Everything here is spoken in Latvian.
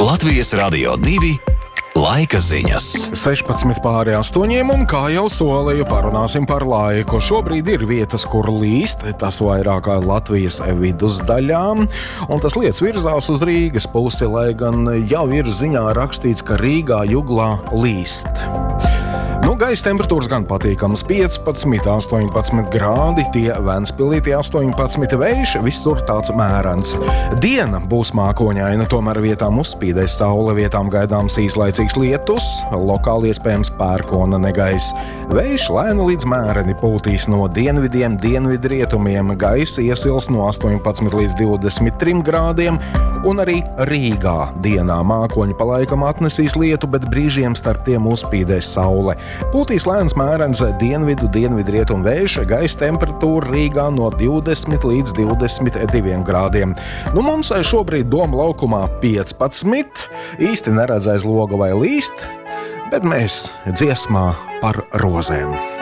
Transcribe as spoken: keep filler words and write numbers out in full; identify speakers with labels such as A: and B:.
A: Latvijas Radio divi laika ziņas.
B: sešpadsmit pāri astoņiem un kā jau solīju, parunāsim par laiku. Šobrīd ir vietas, kur līst, tas vairāk kā Latvijas vidusdaļām, un tas lietas virzās uz Rīgas pusi, lai gan jau ir ziņā rakstīts, ka Rīgā Juglā līst. Nu, gaisa temperatūras gan patīkams piecpadsmit, astoņpadsmit grādi, tie Ventspilī tie astoņpadsmit, vējš visur tāds mērens. Diena būs mākoņaina, tomēr vietām uzspīdēs saule, vietām gaidāms īslaicīgs lietus, lokāli iespējams pērkona negaiss. Vējš lēni līdz mēreni pūtīs no dienvidiem, dienvidrietumiem, gaisa iesils no astoņpadsmit līdz divdesmit trim grādiem, un arī Rīgā dienā mākoņi pa laikam atnesīs lietu, bet brīžiem starp tiem uzspīdēs saule. Pūtīs lēns mērens dienvidu, dienvidrietumu vējš, gaisa temperatūra Rīgā no divdesmit līdz divdesmit diviem grādiem. Nu, mums šobrīd Doma laukumā piecpadsmit, īsti neredz aiz loga vai līst, bet mēs dziesmā par rozēm.